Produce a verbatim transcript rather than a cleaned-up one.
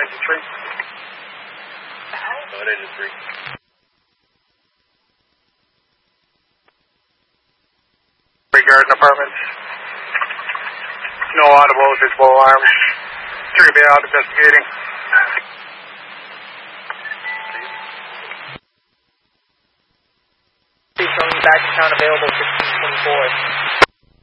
engine three. Oh, at engine three. Garden Apartments. No audibles, visible alarms. Three be out investigating. Showing back to town available fifteen twenty-four.